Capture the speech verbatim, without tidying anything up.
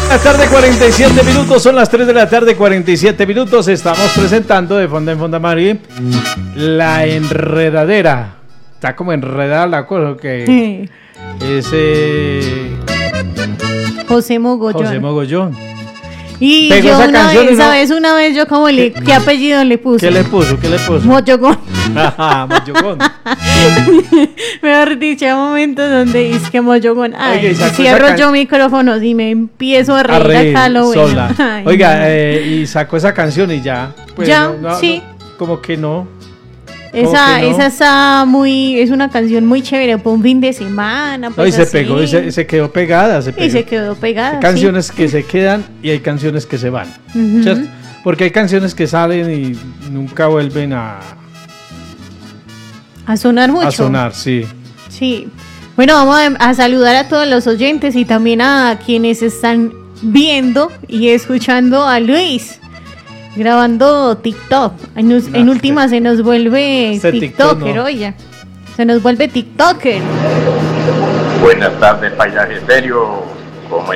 La tarde cuarenta y siete minutos, son las tres de la tarde cuarenta y siete minutos. Estamos presentando de Fonda en Fonda Mari La Enredadera. Está como enredada la cosa que sí. Ese José Mogollón. José Mogollón. Y Pegó yo una vez, no... ¿sabes? Una vez yo como le, ¿qué apellido le puso? ¿Qué le puso? ¿Qué le puso? Mollogón. Ajá, Mollogón. Mejor dicho, hay momentos donde es que Mollogón. Ay, Oiga, cierro can... yo micrófonos y me empiezo a reír, a reír acá lo sola. Bueno. Ay, Oiga, no. eh, y sacó esa canción y ya. Pues, ya, no, no, sí. No, como que no. Esa, no? esa está muy, es una canción muy chévere para un fin de semana. Pues no, y se así. pegó, y se, se quedó pegada. Se pegó. Y se quedó pegada. Hay canciones sí. que se quedan y hay canciones que se van. Uh-huh. ¿Cierto? Porque hay canciones que salen y nunca vuelven a... A sonar mucho. A sonar, sí. Sí. Bueno, vamos a, a saludar a todos los oyentes y también a quienes están viendo y escuchando a Luis. Grabando TikTok. En, no, en última se nos vuelve este TikToker, TikTok no. Oye. Se nos vuelve TikToker. Buenas tardes, Paisaje Estéreo. ¿Cómo